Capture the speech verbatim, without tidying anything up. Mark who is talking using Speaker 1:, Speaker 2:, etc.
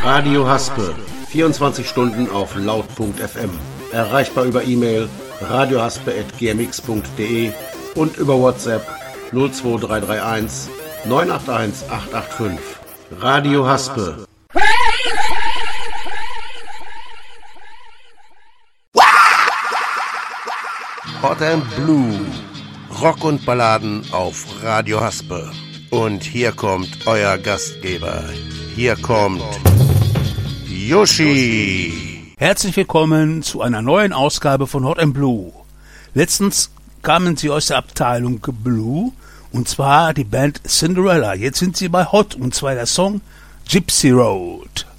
Speaker 1: Radio Haspe, vierundzwanzig Stunden auf laut punkt f m. Erreichbar über E-Mail radiohaspe at g m x punkt d e und über WhatsApp null zwei drei drei eins neun acht eins acht acht fünf. Radio Haspe. Hot and Blue. Rock und Balladen auf Radio Haspe. Und hier kommt euer Gastgeber. Hier kommt Yoshi.
Speaker 2: Herzlich willkommen zu einer neuen Ausgabe von Hot and Blue. Letztens kamen sie aus der Abteilung Blue, und zwar die Band Cinderella. Jetzt sind sie bei Hot, und zwar der Song Gypsy Road.